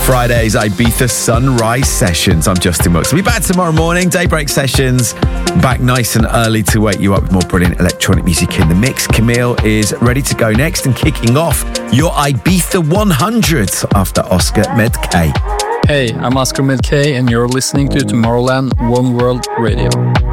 Friday's Ibiza Sunrise Sessions. I'm Justin Wilkes. We'll be back tomorrow morning, Daybreak Sessions, back nice and early to wake you up with more brilliant electronic music in the mix. Camille is ready to go next and kicking off your Ibiza 100 after Oscar Med-K. Hey, I'm Oscar Med-K and you're listening to Tomorrowland One World Radio.